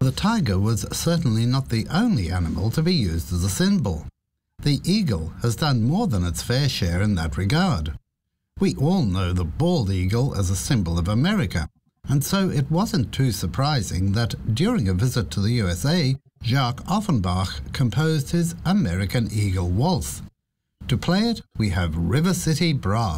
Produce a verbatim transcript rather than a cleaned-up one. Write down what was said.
The tiger was certainly not the only animal to be used as a symbol. The eagle has done more than its fair share in that regard. We all know the bald eagle as a symbol of America, and so it wasn't too surprising that during a visit to the U S A, Jacques Offenbach composed his American Eagle Waltz. To play it, we have River City Brass.